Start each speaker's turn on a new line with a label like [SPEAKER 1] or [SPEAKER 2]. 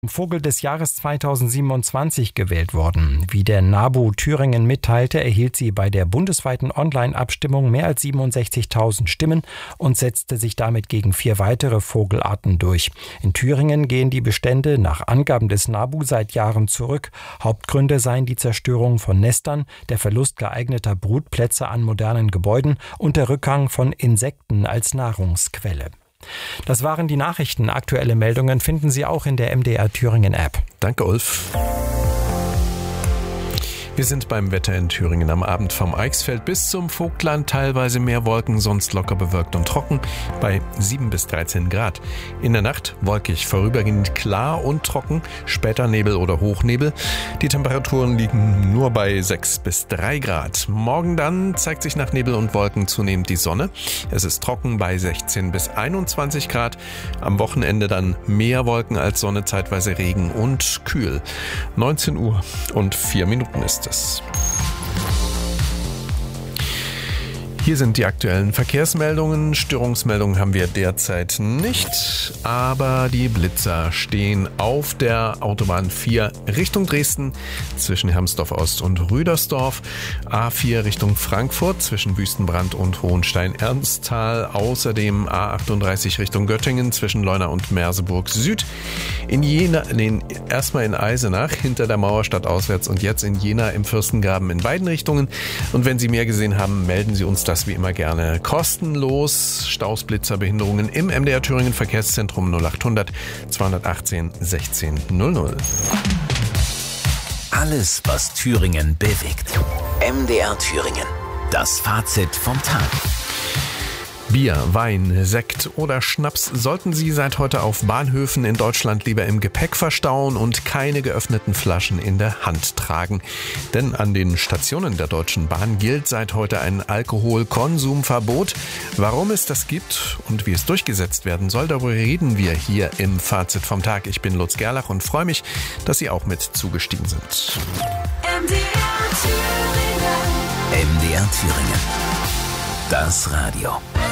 [SPEAKER 1] Vogel des Jahres 2027 gewählt worden. Wie der NABU Thüringen mitteilte, erhielt sie bei der bundesweiten Online-Abstimmung mehr als 67.000 Stimmen und setzte sich damit gegen 4 weitere Vogelarten durch. In Thüringen gehen die Bestände nach Angaben des NABU seit Jahren zurück. Hauptgründe seien die Zerstörung von Nestern, der Verlust geeigneter Brutplätze an modernen Gebäuden und der Rückgang von Insekten als Nahrungsquelle. Das waren die Nachrichten. Aktuelle Meldungen finden Sie auch in der MDR Thüringen App.
[SPEAKER 2] Danke, Ulf. Wir sind beim Wetter in Thüringen am Abend vom Eichsfeld bis zum Vogtland. Teilweise mehr Wolken, sonst locker bewölkt und trocken bei 7 bis 13 Grad. In der Nacht wolkig, vorübergehend klar und trocken, später Nebel oder Hochnebel. Die Temperaturen liegen nur bei 6 bis 3 Grad. Morgen dann zeigt sich nach Nebel und Wolken zunehmend die Sonne. Es ist trocken bei 16 bis 21 Grad. Am Wochenende dann mehr Wolken als Sonne, zeitweise Regen und kühl. 19 Uhr und 4 Minuten ist es. Hier sind die aktuellen Verkehrsmeldungen. Störungsmeldungen haben wir derzeit nicht, aber die Blitzer stehen auf der Autobahn 4 Richtung Dresden zwischen Hermsdorf Ost und Rüdersdorf, A4 Richtung Frankfurt zwischen Wüstenbrand und Hohenstein-Ernsthal, außerdem A38 Richtung Göttingen zwischen Leuna und Merseburg Süd, in Jena, erstmal in Eisenach hinter der Mauer stadtauswärts und jetzt in Jena im Fürstengraben in beiden Richtungen. Und wenn Sie mehr gesehen haben, melden Sie uns das wie immer gerne kostenlos. Staus, Blitzer, Behinderungen im MDR Thüringen Verkehrszentrum 0800 218 16 00.
[SPEAKER 3] Alles, was Thüringen bewegt. MDR Thüringen. Das Fazit vom Tag.
[SPEAKER 2] Bier, Wein, Sekt oder Schnaps sollten Sie seit heute auf Bahnhöfen in Deutschland lieber im Gepäck verstauen und keine geöffneten Flaschen in der Hand tragen. Denn an den Stationen der Deutschen Bahn gilt seit heute ein Alkoholkonsumverbot. Warum es das gibt und wie es durchgesetzt werden soll, darüber reden wir hier im Fazit vom Tag. Ich bin Lutz Gerlach und freue mich, dass Sie auch mit zugestiegen sind.
[SPEAKER 3] MDR Thüringen. Das Radio.